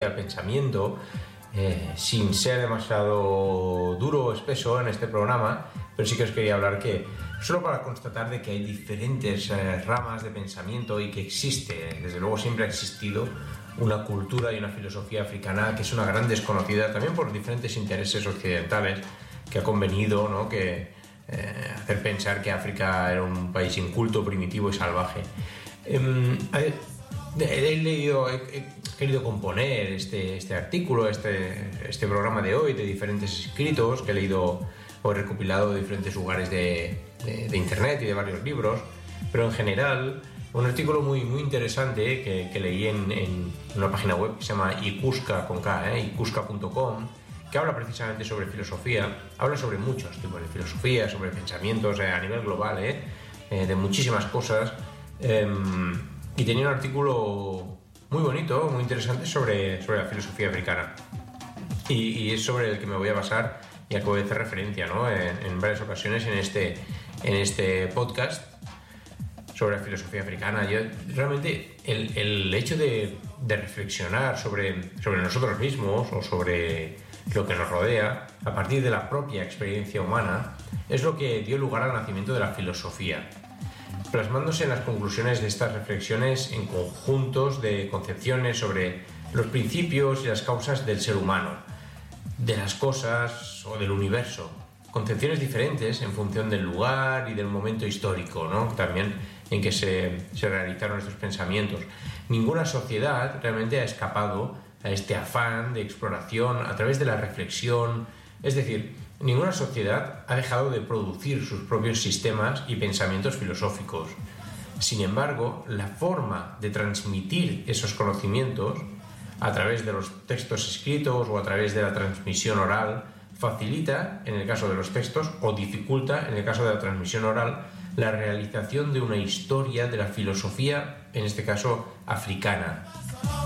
al pensamiento, sin ser demasiado duro o espeso en este programa, pero sí que os quería hablar que solo para constatar de que hay diferentes ramas de pensamiento y que existe, desde luego siempre ha existido una cultura y una filosofía africana que es una gran desconocida también por diferentes intereses occidentales que ha convenido, ¿no?, que hacer pensar que África era un país inculto, primitivo y salvaje. He querido componer este artículo, este programa de hoy, de diferentes escritos que he leído o he recopilado de diferentes lugares de internet y de varios libros, pero en general un artículo muy interesante que leí en una página web que se llama Ikuska, con K, ikuska.com, que habla precisamente sobre filosofía, habla sobre muchos tipos de filosofía, sobre pensamientos a nivel global, de muchísimas cosas, y tenía un artículo muy bonito, muy interesante sobre la filosofía africana, y es sobre el que me voy a basar y al que voy a hacer referencia, ¿no?, en varias ocasiones en este podcast sobre la filosofía africana. Yo realmente el hecho de reflexionar sobre nosotros mismos o sobre lo que nos rodea a partir de la propia experiencia humana es lo que dio lugar al nacimiento de la filosofía, plasmándose en las conclusiones de estas reflexiones en conjuntos de concepciones sobre los principios y las causas del ser humano, de las cosas o del universo, concepciones diferentes en función del lugar y del momento histórico, ¿no?, también en que se realizaron estos pensamientos. Ninguna sociedad realmente ha escapado a este afán de exploración a través de la reflexión, es decir, ninguna sociedad ha dejado de producir sus propios sistemas y pensamientos filosóficos. Sin embargo, la forma de transmitir esos conocimientos a través de los textos escritos o a través de la transmisión oral facilita, en el caso de los textos, o dificulta, en el caso de la transmisión oral, la realización de una historia de la filosofía, en este caso africana.